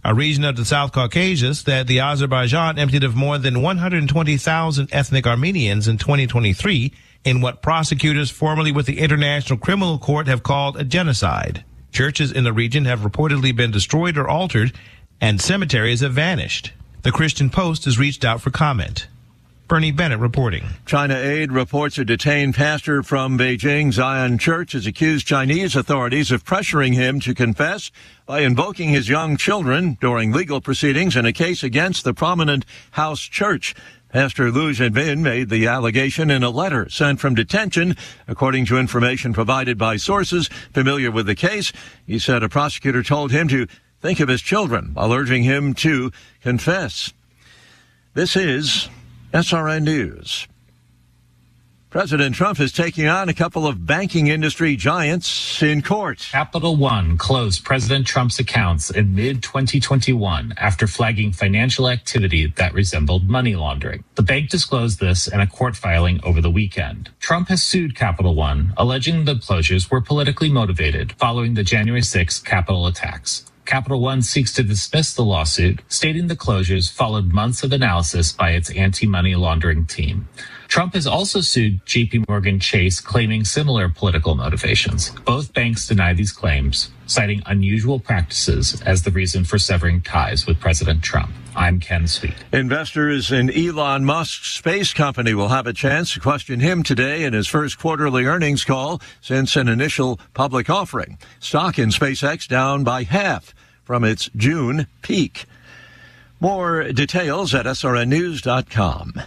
a region of the South Caucasus that the Azerbaijan emptied of more than 120,000 ethnic Armenians in 2023 in what prosecutors formerly with the International Criminal Court have called a genocide. Churches in the region have reportedly been destroyed or altered, and cemeteries have vanished. The Christian Post has reached out for comment. Bernie Bennett reporting. China Aid reports a detained pastor from Beijing Zion Church has accused Chinese authorities of pressuring him to confess by invoking his young children during legal proceedings in a case against the prominent house church. Pastor Lu Zhenbin made the allegation in a letter sent from detention. According to information provided by sources familiar with the case, he said a prosecutor told him to think of his children while urging him to confess. This is SRN News. President Trump is taking on a couple of banking industry giants in court. Capital One closed President Trump's accounts in mid-2021 after flagging financial activity that resembled money laundering. The bank disclosed this in a court filing over the weekend. Trump has sued Capital One, alleging the closures were politically motivated following the January 6th Capitol attacks. Capital One seeks to dismiss the lawsuit, stating the closures followed months of analysis by its anti-money laundering team. Trump has also sued JPMorgan Chase, claiming similar political motivations. Both banks deny these claims, citing unusual practices as the reason for severing ties with President Trump. I'm Ken Sweet. Investors in Elon Musk's space company will have a chance to question him today in his first quarterly earnings call since an initial public offering. Stock in SpaceX down by half from its June peak. More details at srnnews.com.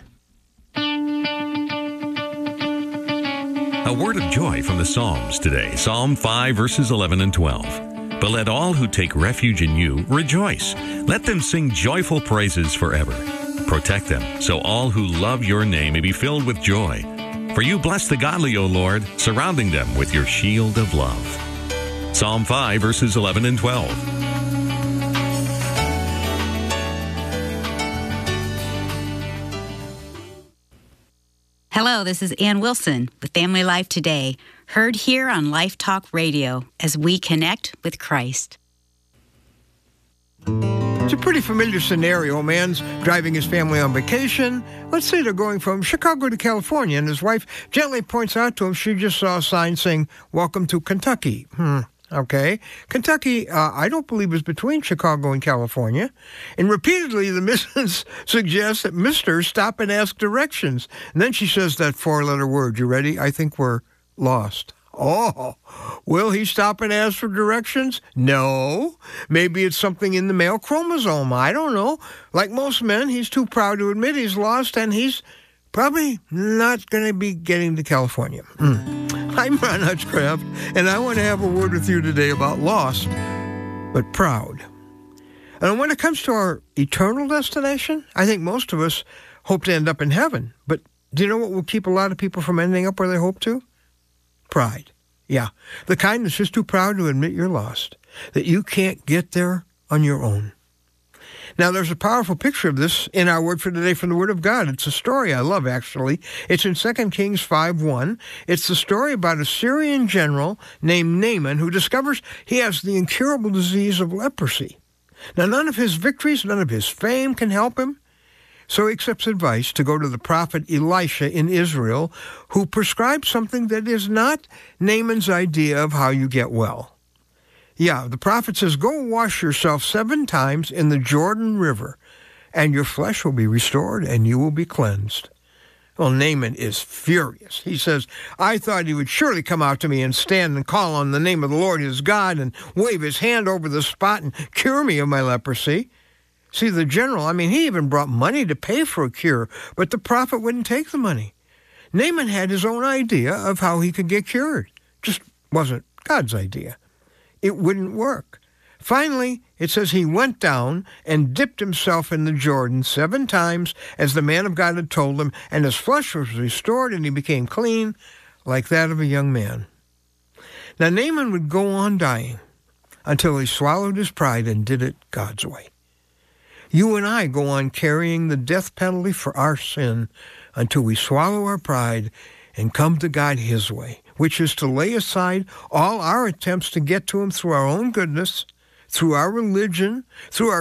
A word of joy from the Psalms today. Psalm 5, verses 11 and 12. But let all who take refuge in you rejoice. Let them sing joyful praises forever. Protect them, so all who love your name may be filled with joy. For you bless the godly, O Lord, surrounding them with your shield of love. Psalm 5, verses 11 and 12. Hello, this is Ann Wilson with Family Life Today, heard here on Life Talk Radio as we connect with Christ. It's a pretty familiar scenario. A man's driving his family on vacation. Let's say they're going from Chicago to California, and his wife gently points out to him she just saw a sign saying, "Welcome to Kentucky." Okay. Kentucky, I don't believe, is between Chicago and California. And repeatedly, the missus suggests that Mr. stop and ask directions. And then she says that four-letter word. You ready? I think we're lost. Oh, will he stop and ask for directions? No. Maybe it's something in the male chromosome. I don't know. Like most men, he's too proud to admit he's lost, and he's probably not going to be getting to California. I'm Ron Hutchcraft, and I want to have a word with you today about lost, but proud. And when it comes to our eternal destination, I think most of us hope to end up in heaven. But do you know what will keep a lot of people from ending up where they hope to? Pride. Yeah, the kind that's just too proud to admit you're lost, that you can't get there on your own. Now, there's a powerful picture of this in our word for today from the Word of God. It's a story I love, actually. It's in 2 Kings 5:1. It's the story about a Syrian general named Naaman who discovers he has the incurable disease of leprosy. Now, none of his victories, none of his fame can help him. So he accepts advice to go to the prophet Elisha in Israel, who prescribes something that is not Naaman's idea of how you get well. Yeah, the prophet says, go wash yourself 7 times in the Jordan River, and your flesh will be restored, and you will be cleansed. Well, Naaman is furious. He says, I thought he would surely come out to me and stand and call on the name of the Lord his God and wave his hand over the spot and cure me of my leprosy. See, the general, he even brought money to pay for a cure, but the prophet wouldn't take the money. Naaman had his own idea of how he could get cured. Just wasn't God's idea. It wouldn't work. Finally, it says he went down and dipped himself in the Jordan 7 times, as the man of God had told him, and his flesh was restored, and he became clean, like that of a young man. Now, Naaman would go on dying until he swallowed his pride and did it God's way. You and I go on carrying the death penalty for our sin until we swallow our pride and come to God his way, which is to lay aside all our attempts to get to him through our own goodness, through our religion, through our